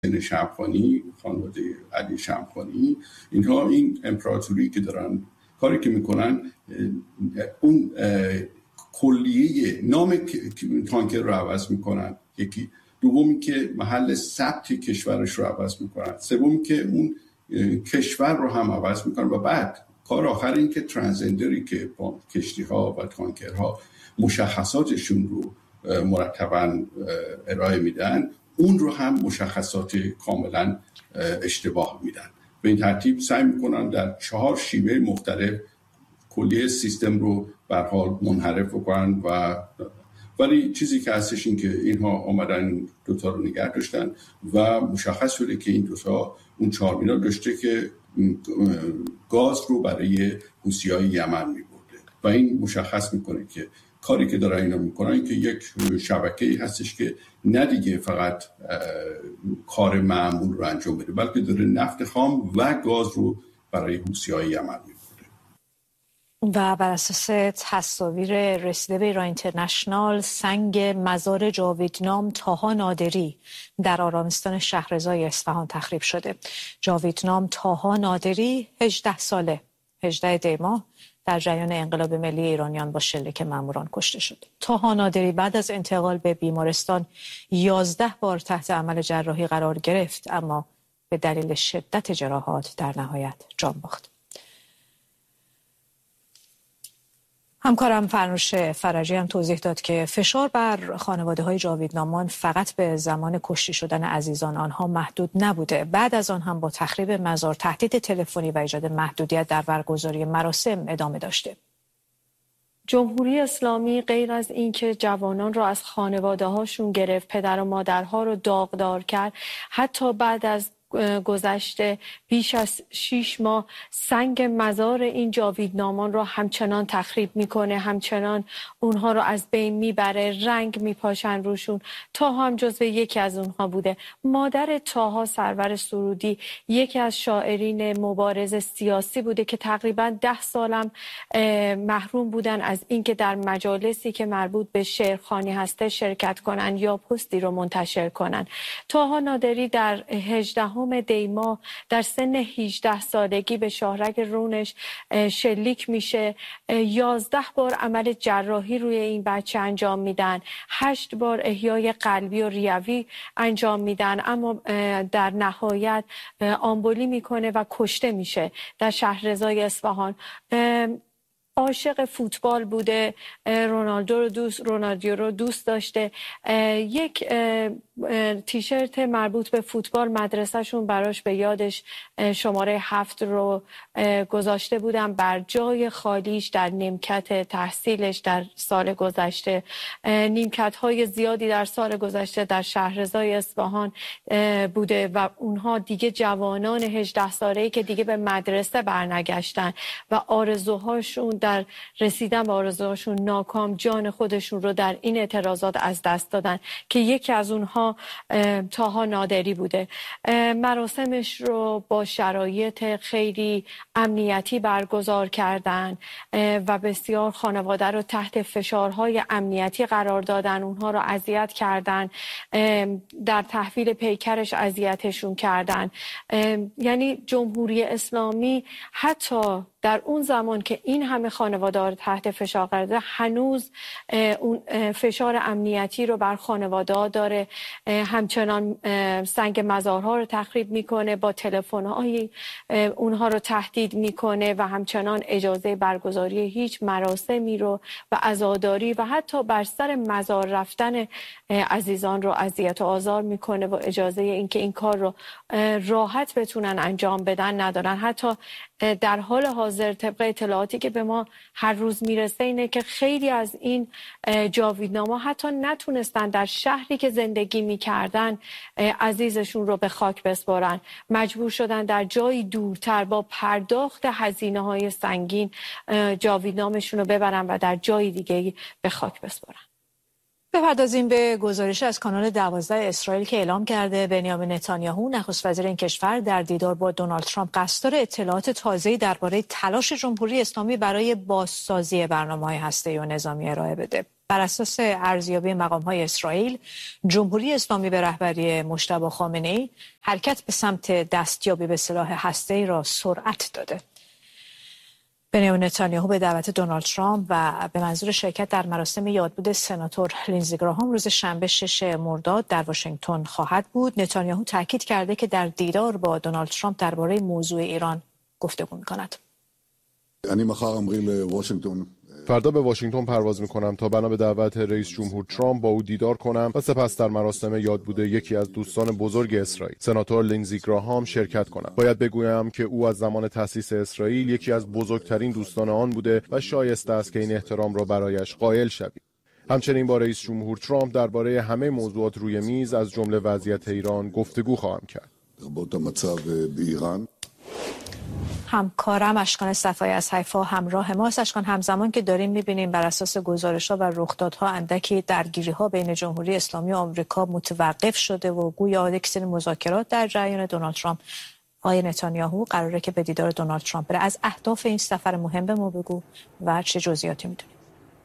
شمخانی، خانواده علی شمخانی، اینها این امپراتوری که دارن کاری که میکنن اون کلیه نام تانکر رو عوض میکنن، یکی دومی که محل ثبت کشورش رو عوض میکنن، سومی که اون کشور رو هم عوض میکنن و بعد کار آخر این که ترانزندری که با کشتی ها و تانکرها مشخصاتشون رو مرتباً ارائه میدن، اون رو هم مشخصات کاملا اشتباه میدن. به این ترتیب سعی میکنن در 4 شیوه مختلف کلیه سیستم رو به هر حال منحرف کنن ولی چیزی که هستش این که اینها آمدن دوتا رو نگه داشتن و مشخص شده که این دوتا اون 4 میلیارد داشته که گاز رو برای حوثی‌های یمن میبرده و این مشخص میکنه که کاری که دارن اینا میکنن که یک شبکه‌ای هستش که نه دیگه فقط کار معمول رو انجام بده بلکه داره نفت خام و گاز رو برای حوثی‌های یمن میبرده. و بر اساس تصاویر رسیده به ایران اینترنشنال، سنگ مزار جاویدنام طاها نادری در آرامستان شهرضای اصفهان تخریب شده. جاویدنام طاها نادری 18 ساله 18 دی ماه در جریان انقلاب ملی ایرانیان با شلیک ماموران کشته شد. طاها نادری بعد از انتقال به بیمارستان 11 بار تحت عمل جراحی قرار گرفت اما به دلیل شدت جراحات در نهایت جان باخت. همکارم فرنوش فرجی هم توضیح داد که فشار بر خانواده‌های جاویدنامان فقط به زمان کشته شدن عزیزان آنها محدود نبوده. بعد از آن هم با تخریب مزار، تهدید تلفنی و ایجاد محدودیت در برگزاری مراسم ادامه داشته. جمهوری اسلامی غیر از اینکه جوانان را از خانواده‌هاشون گرفت، پدر و مادرها رو داغدار کرد، حتی بعد از گذشته بیش از 6 ماه سنگ مزار این جاویدنامان را همچنان تخریب میکنه، همچنان اونها رو از بین میبره، رنگ میپاشن روشون. طاها هم جزو یکی از اونها بوده. مادر طاها، سرور سرودی، یکی از شاعرین مبارز سیاسی بوده که تقریبا 10 سالم محروم بودن از اینکه در مجالسی که مربوط به شعرخوانی هسته شرکت کنن یا پستی رو منتشر کنن. طاها نادری در 18 دی ماه در سن 18 سالگی به شاهرگ رونش شلیک میشه. 11 بار عمل جراحی روی این بچه انجام میدن، 8 بار احیای قلبی و ریوی انجام میدن، اما در نهایت آمبولی میکنه و کشته میشه در شهرضای اصفهان. عاشق فوتبال بوده، رونالدو رو دوست داشته. یک تیشرت مربوط به فوتبال مدرسهشون براش به یادش شماره 7 رو گذاشته بودن بر جای خالیش در نیمکت تحصیلش در سال گذشته. نیمکت‌های زیادی در سال گذشته در شهرضای اصفهان بوده و اونها دیگه جوانان 18 ساله‌ای که دیگه به مدرسه برنگشتن و آرزوهاشون در رسیدن به آرزوهاشون ناکام، جان خودشون رو در این اعتراضات از دست دادن که یکی از اونها طاها نادری بوده. مراسمش رو با شرایط خیلی امنیتی برگزار کردن و بسیار خانواده رو تحت فشارهای امنیتی قرار دادن، اونها رو اذیت کردن، در تحویل پیکرش اذیتشون کردن. یعنی جمهوری اسلامی حتی در اون زمان که این همه خانواده رو تحت فشار قرار داده، هنوز اون فشار امنیتی رو بر خانواده داره. همچنان سنگ مزارها رو تخریب میکنه، با تلفن‌های اونها رو تهدید میکنه و همچنان اجازه برگزاری هیچ مراسمی رو و عزاداری و حتی بر سر مزار رفتن عزیزان رو اذیت و آزار میکنه و اجازه اینکه این کار رو راحت بتونن انجام بدن ندارن. حتی در حال حاضر طبق اطلاعاتی که به ما هر روز میرسه اینه که خیلی از این جاویدناما حتی نتونستن در شهری که زندگی میکردن عزیزشون رو به خاک بسپارن، مجبور شدن در جایی دورتر با پرداخت هزینه‌های سنگین جاویدنامشون رو ببرن و در جای دیگه به خاک بسپارن. بپردازیم به گزارش از کانال 12 اسرائیل که اعلام کرده بنیامین نتانیاهو نخست وزیر این کشور در دیدار با دونالد ترامپ قصد داره اطلاعات تازه‌ای درباره تلاش جمهوری اسلامی برای بازسازی برنامه‌های هسته‌ای و نظامی ارائه بده. بر اساس ارزیابی مقام‌های اسرائیل، جمهوری اسلامی به رهبری مجتبی خامنه‌ای حرکت به سمت دستیابی به سلاح هسته‌ای را سرعت داده. بنیامین نتانیاهو به دعوت دونالد ترامپ و به منظور شرکت در مراسم یادبود سناتور لینزی گراهام روز شنبه 6 مرداد در واشنگتن خواهد بود. نتانیاهو تاکید کرده که در دیدار با دونالد ترامپ درباره موضوع ایران گفتگو می‌کند. فردا به واشنگتن پرواز میکنم تا بنا به دعوت رئیس جمهور ترامپ با او دیدار کنم و سپس در مراسم یادبود یکی از دوستان بزرگ اسرائیل، سناتور لینزی گراهام، شرکت کنم. باید بگویم که او از زمان تأسیس اسرائیل یکی از بزرگترین دوستان آن بوده و شایسته است که این احترام را برایش قائل شویم. همچنین با رئیس جمهور ترامپ درباره همه موضوعات روی میز از جمله وضعیت ایران گفتگو خواهم کرد. همکارم اشکان صفایی از حیفا همراه ماست. اشکان، همزمان که داریم می‌بینیم بر اساس گزارش‌ها و رخدادها اندکی درگیری‌ها بین جمهوری اسلامی و آمریکا متوقف شده و گویا یک سری مذاکرات در جریان دونالد ترامپ، آقای نتانیاهو قراره که به دیدار دونالد ترامپ بره. از اهداف این سفر مهم به ما بگو و چه جزئیاتی می‌دونی؟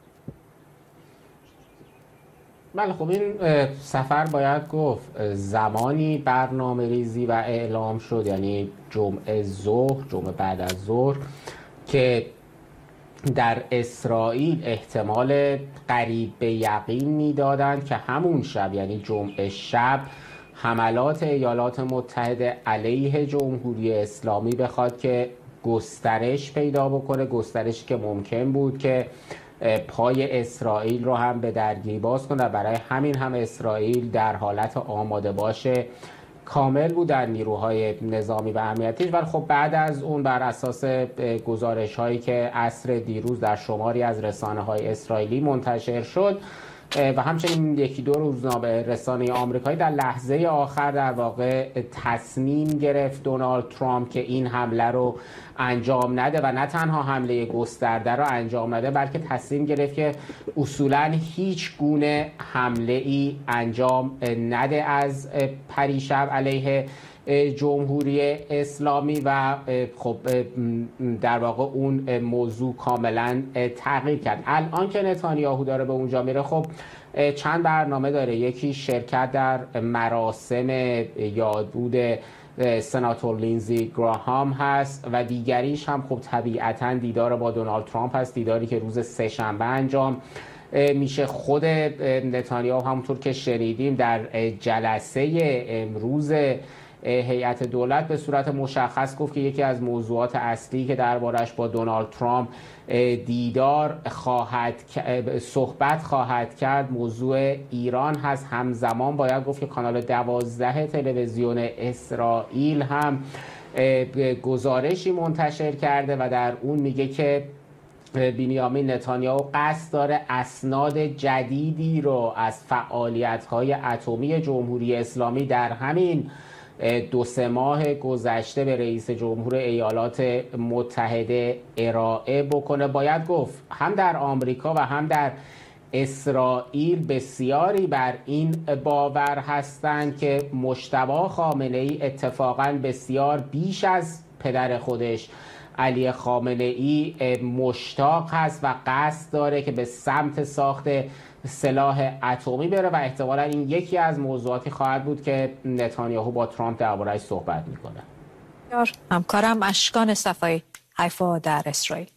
بله، خب این سفر باید گفت زمانی برنامه ریزی و اعلام شد، یعنی جمعه بعد از ظهر، که در اسرائیل احتمال قریب به یقین میدادند که همون شب، یعنی جمعه شب، حملات ایالات متحده علیه جمهوری اسلامی بخواد که گسترش پیدا بکنه، گسترشی که ممکن بود که پای اسرائیل رو هم به درگیری باز کنه. برای همین هم اسرائیل در حالت آماده باشه کامل بود در نیروهای نظامی و امنیتیش. ولی خب بعد از اون بر اساس گزارش هایی که عصر دیروز در شماری از رسانه های اسرائیلی منتشر شد و همچنین یکی دو روزنامه رسانه آمریکایی، در لحظه آخر در واقع تصمیم گرفت دونالد ترامپ که این حمله رو انجام نده و نه تنها حمله گسترده رو انجام نده، بلکه تصمیم گرفت که اصولاً هیچ گونه حمله ای انجام نده از پریشب علیه جمهوری اسلامی و خب در واقع اون موضوع کاملا تغییر کرد. الان که نتانیاهو داره به اونجا میره، خب چند برنامه داره. یکی شرکت در مراسم یادبود سناتور لینزی گراهام هست و دیگریش هم خب طبیعتاً دیدار با دونالد ترامپ هست، دیداری که روز سه‌شنبه انجام میشه. خود نتانیاهو همونطور که شنیدیم در جلسه امروز هیئت دولت به صورت مشخص گفت که یکی از موضوعات اصلی که دربارش با دونالد ترامپ صحبت خواهد کرد موضوع ایران هست. همزمان باید گفت که کانال 12 تلویزیون اسرائیل هم گزارشی منتشر کرده و در اون میگه که بنیامین نتانیاهو قصد داره اسناد جدیدی رو از فعالیت‌های اتمی جمهوری اسلامی در همین 2-3 ماه گذشته به رئیس جمهور ایالات متحده ارائه بکنه. باید گفت هم در آمریکا و هم در اسرائیل بسیاری بر این باور هستند که مجتبی خامنه‌ای اتفاقاً بسیار بیش از پدر خودش علی خامنه‌ای مشتاق هست و قصد داره که به سمت ساخت سلاح اتمی بره و احتمالاً این یکی از موضوعاتی خواهد بود که نتانیاهو با ترامپ درباره‌اش صحبت میکنه. همکارم اشکان صفایی، حیفا در اسرائیل.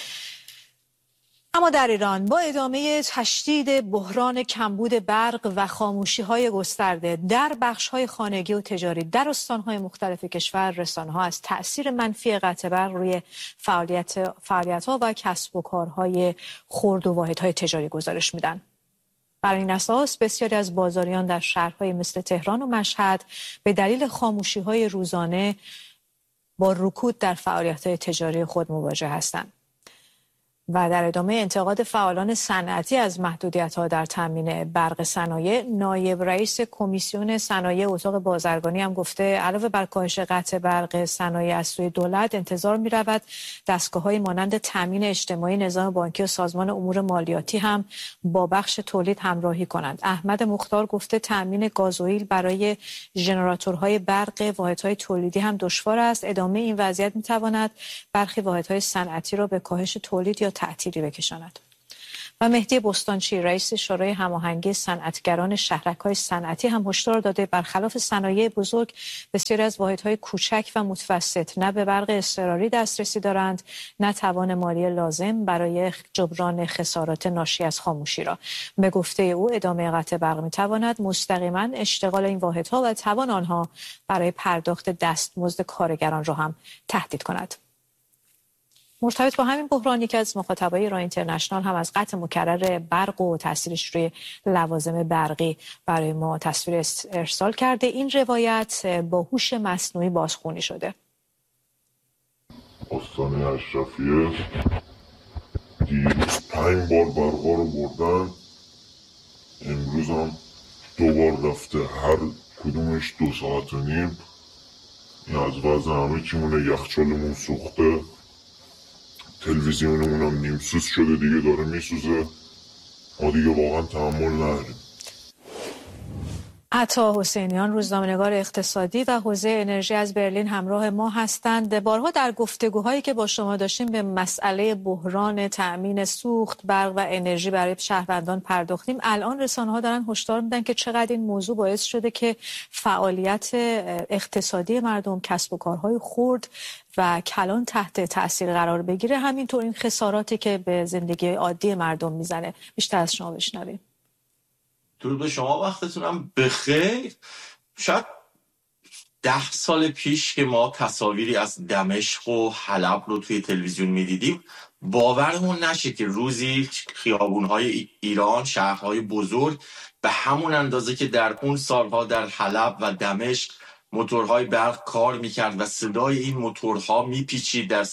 اما در ایران با ادامه تشدید بحران کمبود برق و خاموشی‌های گسترده در بخش‌های خانگی و تجاری در استان‌های مختلف کشور، رسانه‌ها از تأثیر منفی قطع برق روی فعالیت‌ها و کسب و کارهای خرد و واحدهای تجاری گزارش میدن. بر این اساس بسیاری از بازاریان در شهرهای مثل تهران و مشهد به دلیل خاموشی‌های روزانه با رکود در فعالیت‌های تجاری خود مواجه هستند. و در ادامه انتقاد فعالان صنعتی از محدودیت‌ها در تامین برق صنایع، نایب رئیس کمیسیون صنایع اتاق بازرگانی هم گفته علاوه بر کاهش قطع برق صنایع از سوی دولت، انتظار می‌رود دستگاه‌های مانند تامین اجتماعی، نظام بانکی و سازمان امور مالیاتی هم با بخش تولید همراهی کنند. احمد مختار گفته تامین گازوئیل برای ژنراتورهای برق واحدهای تولیدی هم دشوار است. ادامه این وضعیت می‌تواند برخی واحدهای صنعتی را به کاهش تولید یا تعطیلی بکشاند. و مهدی بستانچی رئیس شورای هماهنگی صنعتگران شهرک‌های صنعتی هم هشدار داده برخلاف صنایع بزرگ بسیاری از واحدهای کوچک و متوسط نه به برق اضطراری دسترسی دارند نه توان مالی لازم برای جبران خسارات ناشی از خاموشی را. به گفته او ادامه قطع برق می‌تواند مستقیما اشتغال این واحدها و توان آنها برای پرداخت دستمزد کارگران را هم تهدید کند. مرتبط با همین بحران یکی از مخاطبای ایران اینترنشنال هم از قطع مکرر برق و تاثیرش روی لوازم برقی برای ما تصویر ارسال کرده. این روایت با هوش مصنوعی بازخوانی شده. استان اشرفیه دیروز 5 بار برقا رو بردن، امروز هم 2 بار رفته، هر کدومش 2 ساعت و نیم. این از وضع همه چیمونه، یخچالمون سوخته، تلویزیونمون هم نیم سوز شده دیگه، داره میسوزه، ما دیگه واقعا تحمل نداریم. عطا حسینیان روزنامه‌نگار اقتصادی و حوزه انرژی از برلین همراه ما هستند. بارها در گفتگوهایی که با شما داشتیم به مسئله بحران تأمین سوخت، برق و انرژی برای شهروندان پرداختیم. الان رسانه‌ها دارن هشدار میدن که چقدر این موضوع باعث شده که فعالیت اقتصادی مردم، کسب و کارهای خرد و کلان تحت تأثیر قرار بگیره. همینطور این خساراتی که به زندگی عادی مردم میزنه. بیشتر از شما بشنویم. درود به شما، وقتتونم بخیر. شاید 10 سال پیش که ما تصاویری از دمشق و حلب رو توی تلویزیون میدیدیم باورمون نشه که روزی خیابونهای ایران، شهرهای بزرگ به همون اندازه که در اون سالها در حلب و دمشق موتورهای برق کار میکرد و صدای این موتورها میپیچید در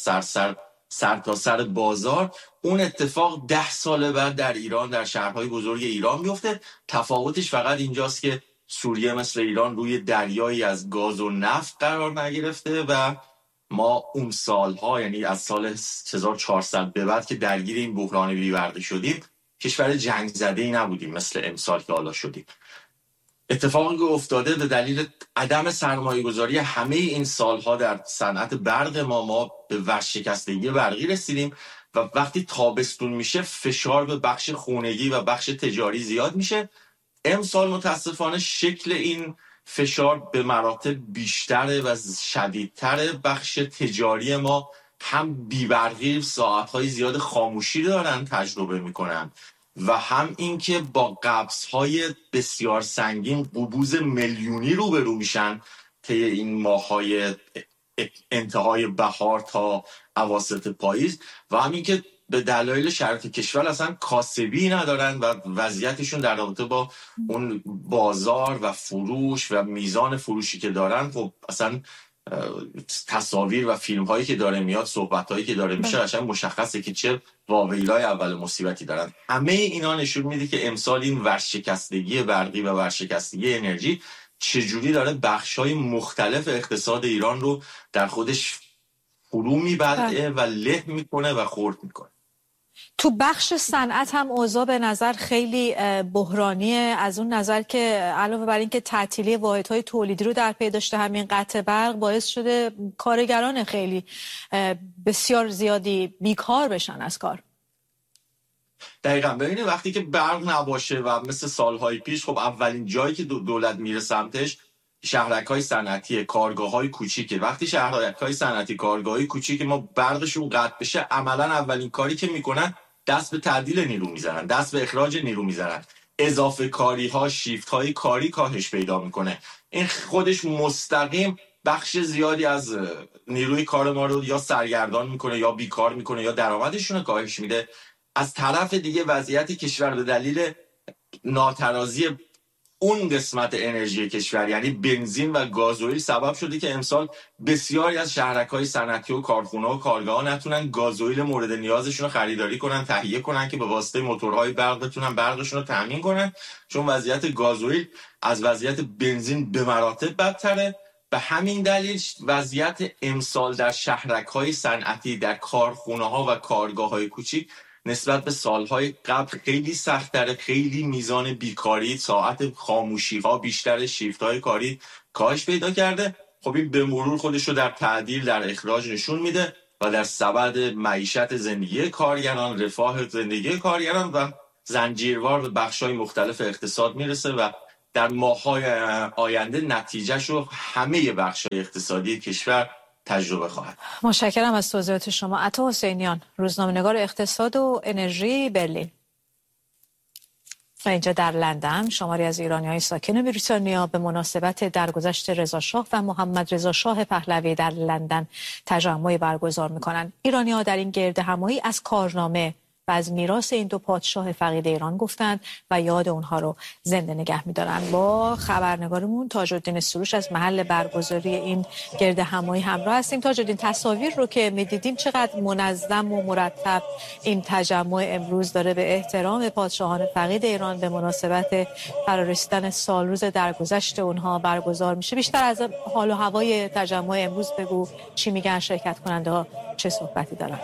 سر بازار، اون اتفاق 10 سال بعد در ایران، در شهرهای بزرگ ایران میفته. تفاوتش فقط اینجاست که سوریه مثل ایران روی دریایی از گاز و نفت قرار نگرفته و ما اون سالها، یعنی از سال 1400 به بعد که درگیر این بحران بی‌برقی شدیم، کشور جنگ زده‌ای نبودیم مثل امسال که حالا شدیم. اتفاقی که افتاده به دلیل عدم سرمایه‌گذاری همه این سالها در صنعت برق ما به ورشکستگی برقی رسیدیم و وقتی تابستون میشه فشار به بخش خونگی و بخش تجاری زیاد میشه. امسال متاسفانه شکل این فشار به مراتب بیشتره و شدیدتره. بخش تجاری ما هم بی‌برقی، ساعت‌های زیاد خاموشی دارن تجربه میکنن و هم اینکه با قبض‌های بسیار سنگین قبوز میلیونی روبرو میشن طی این ماه‌های انتهای بهار تا اواسط پاییز و همین که به دلایل شرایط کشور اصلا کاسبی ندارن و وضعیتشون در رابطه با اون بازار و فروش و میزان فروشی که دارن، خب اصلا تصاویر و فیلم هایی که داره میاد، صحبت هایی که داره میشه قشنگ مشخصه که چه واویلای اول مصیبتی دارن. همه اینا نشون میده که امسال این ورشکستگی برقی و ورشکستگی انرژی چجوری داره بخش‌های مختلف اقتصاد ایران رو در خودش فرو میبلعه و له میکنه و خرد میکنه. تو بخش صنعت هم اوضاع به نظر خیلی بحرانیه، از اون نظر که علاوه بر این که تعطیلی واحدهای تولیدی رو در پی داشته، همین قطع برق باعث شده کارگران خیلی بسیار زیادی بیکار بشن از کار. دقیقاً. ببینید وقتی که برق نباشه و مثل سالهای پیش، خب اولین جایی که دولت میره سمتش شهرک‌های صنعتی، کارگاه‌های کوچیکه. وقتی شهرک‌های صنعتی، کارگاه‌های کوچیک ما برقشون قطع بشه، عملاً اولین کاری که میکنن دست به تعدیل نیرو میزنن، دست به اخراج نیرو میزنن. اضافه کاری‌ها، شیفت‌های کاری کاهش پیدا میکنه. این خودش مستقیم بخش زیادی از نیروی کار ما رو یا سرگردان میکنه یا بیکار میکنه یا درآمدشون رو کاهش میده. از طرف دیگه وضعیت کشور به دلیل ناترازی اون قسمت انرژی کشور، یعنی بنزین و گازوئیل، سبب شده که امسال بسیاری از شهرک‌های صنعتی و کارخونه‌ها و کارگاه‌ها نتونن گازوئیل مورد نیازشون رو خریداری کنن، تهیه کنن که به واسطه موتورهای برق بتونن برقشون رو تامین کنن، چون وضعیت گازوئیل از وضعیت بنزین به مراتب بدتره. به همین دلیل وضعیت امسال در شهرک‌های صنعتی، در کارخونه‌ها و کارگاه‌های کوچیک نسبت به سالهای قبل خیلی سخت‌تره. خیلی میزان بیکاری، ساعت خاموشی‌ها بیشتر، شیفت‌های کاری کاهش پیدا کرده. خب این به مرور خودش رو در تعدیل، در اخراج نشون میده و در سبد معیشت زندگی کارگران، رفاه زندگی کارگران و زنجیروار به بخش‌های مختلف اقتصاد میرسه و در ماه‌های آینده نتیجهش رو همه بخش‌های اقتصادی کشور تجربه خواهد. متشکرم از توضیحات شما. عطا حسینیان، روزنامه‌نگار اقتصاد و انرژی، برلین. و اینجا در لندن شماری از ایرانی‌های ساکن بریتانیا به مناسبت درگذشت رضاشاه و محمد رضا شاه پهلوی در لندن تجمعی برگزار می‌کنند. ایرانی‌ها در این گردهمایی از کارنامه و از میراث این دو پادشاه فقید ایران گفتند و یاد اونها رو زنده نگه می‌دارن. با خبرنگارمون تاج‌الدین سروش از محل برگزاری این گردهمایی همراه هستیم. تاج‌الدین، تصاویر رو که می‌دیدیم چقدر منظم و مرتب این تجمع امروز داره به احترام پادشاهان فقید ایران به مناسبت فرارسیدن سالروز درگذشت اونها برگزار میشه. بیشتر از حال و هوای تجمع امروز بگو، چی میگن شرکت کننده‌ها، چه صحبتی دارن؟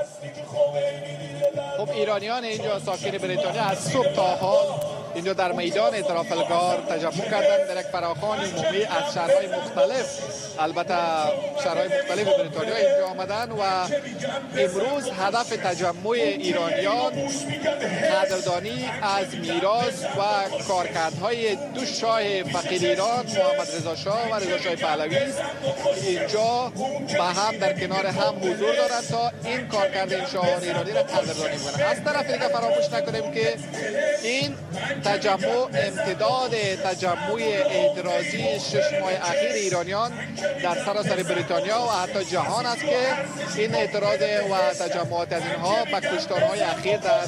خب ایرانیان اینجا ساکن بریتانیا از صبح تا حال اینجا در میدان ترافلگار تجمع کردند در یک فراخوان عمومی از شهرهای مختلف، البته شهرهای مختلف بریتانیا اینجا آمدن و امروز هدف تجمع ایرانیان قدردانی از میراث و کارکردهای دو شاه فقید ایران، محمد رضا شاه و رضا شاه پهلوی است. اینجا با هم در کنار هم حضور دارند تا این کارکرد این شاهان ایرانی را قدردانی کنند. از طرف دیگه فراموش نکنیم که این تجمع امتداد تجمع اعتراضی 6 ماه اخیر ایرانیان در سراسر بریتانیا و حتی جهان است که این اعتراض و تجمعات از اینها به کشتارهای اخیر در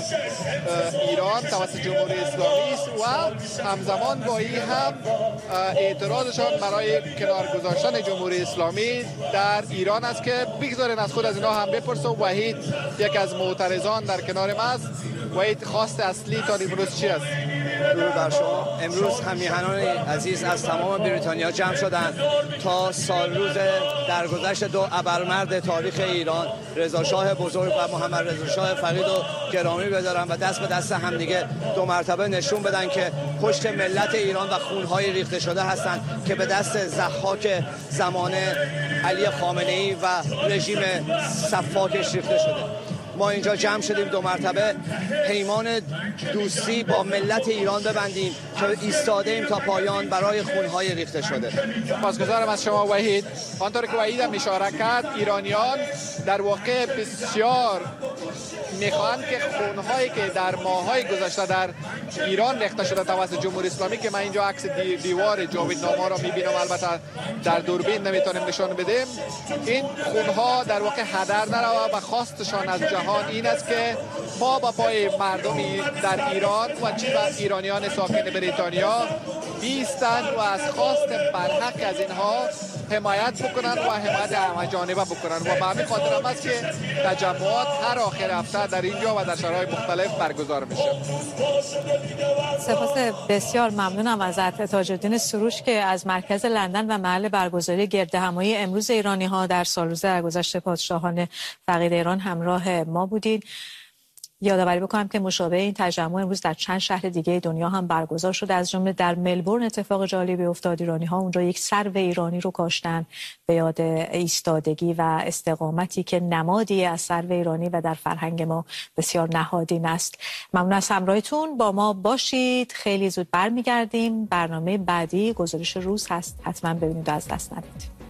ایران توسط جمهوری اسلامی است و همزمان با این هم اعتراضشان برای کنار گذاشتن جمهوری اسلامی در ایران است که بگذارین از خود از اینها هم بپرسم. وحید یک از معترضان در کنار ما است. وحید، خواست اصلی تا امروز چی است؟ درود بر شما. امروز همیهنان عزیز از تمام بریتانیا جمع شدند تا سالروز درگذشت دو ابرمرد تاریخ ایران، رضا شاه بزرگ و محمد رضا شاه فقید رو گرامی بدارن و دست به دست همدیگه دو مرتبه نشون بدن که پشت ملت ایران و خونهای ریخته شده هستند که به دست ضحاک زمانه علی خامنه‌ای و رژیم سفاکش ریخته شده. ما اینجا جمع شدیم دو مرتبه پیمان دوستی با ملت ایران ببندیم که ایستاده ایم تا پایان برای خونهای ریخته شده. سپاسگزارم از شما وحید. آنطور که وحید هم اشاره کرد، ایرانیان در واقع بسیار میخواهند که خونهایی که در ماههای گذشته در ایران ریخته شده توسط جمهوری اسلامی، که من اینجا عکس دیوار جاویدنامه را میبینم، البته در دوربین نمیتونیم نشان بدیم، این خونها در واقع هدر نرود و خواستشان از جهان این است که پا با پای مردمی در ایران و چه ایرانیان ساکن بریتانیا بیستند و از خواست برحق از اینها حمایت بکنن و حمایت همه‌جانبه بکنن و به همین خاطر هم است که تجمعات هر آخر هفته در اینجا و در شهرهای مختلف برگزار میشه. سپاس بسیار ممنونم ازت تاج‌الدین سروش که از مرکز لندن و محل برگزاری گردهمایی امروز ایرانی‌ها در سالروز درگذشت پادشاهان فقید ایران همراه ما بودید. یادآوری بکنم که مشابه این تجمع امروز در چند شهر دیگه دنیا هم برگزار شده، از جمله در ملبورن اتفاق جالبی افتاد. ایرانی‌ها اونجا یک سرو ایرانی رو کاشتن به یاد ایستادگی و استقامتی که نمادی از سرو ایرانی و در فرهنگ ما بسیار نهادین است. ممنون از همراهیتون، با ما باشید. خیلی زود برمیگردیم. برنامه بعدی گزارش روز هست، حتما ببینید و از دست ندید.